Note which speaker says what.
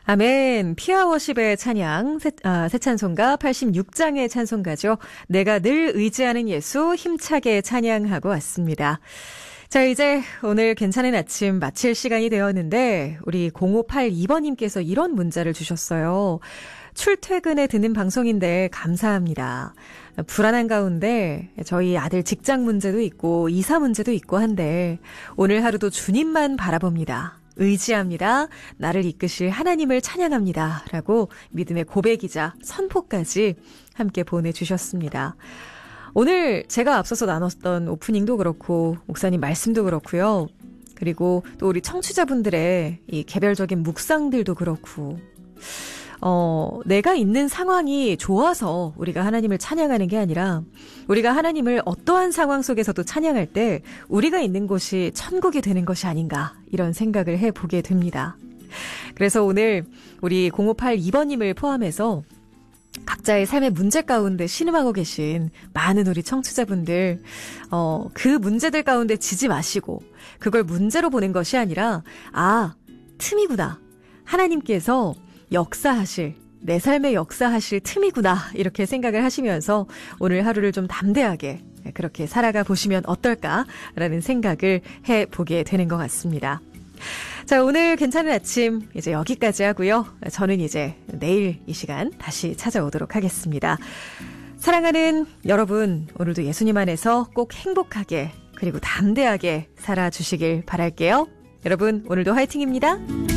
Speaker 1: 아멘. 피아워십의 찬양, 새 찬송가 86장의 찬송가죠. 내가 늘 의지하는 예수 힘차게 찬양하고 왔습니다. 자, 이제 오늘 괜찮은 아침 마칠 시간이 되었는데 우리 0582번님께서 이런 문자를 주셨어요. 출퇴근에 듣는 방송인데 감사합니다. 불안한 가운데 저희 아들 직장 문제도 있고 이사 문제도 있고 한데 오늘 하루도 주님만 바라봅니다. 의지합니다. 나를 이끄실 하나님을 찬양합니다. 라고 믿음의 고백이자 선포까지 함께 보내주셨습니다. 오늘 제가 앞서서 나눴던 오프닝도 그렇고 목사님 말씀도 그렇고요. 그리고 또 우리 청취자분들의 이 개별적인 묵상들도 그렇고 내가 있는 상황이 좋아서 우리가 하나님을 찬양하는 게 아니라 우리가 하나님을 어떠한 상황 속에서도 찬양할 때 우리가 있는 곳이 천국이 되는 것이 아닌가 이런 생각을 해보게 됩니다. 그래서 오늘 우리 0582번님을 포함해서 각자의 삶의 문제 가운데 신음하고 계신 많은 우리 청취자분들 그 문제들 가운데 지지 마시고 그걸 문제로 보는 것이 아니라 틈이구나. 하나님께서 역사하실 내 삶에 역사하실 틈이구나 이렇게 생각을 하시면서 오늘 하루를 좀 담대하게 그렇게 살아가 보시면 어떨까라는 생각을 해보게 되는 것 같습니다. 자, 오늘 괜찮은 아침 이제 여기까지 하고요. 저는 이제 내일 이 시간 다시 찾아오도록 하겠습니다. 사랑하는 여러분, 오늘도 예수님 안에서 꼭 행복하게 그리고 담대하게 살아주시길 바랄게요. 여러분, 오늘도 화이팅입니다.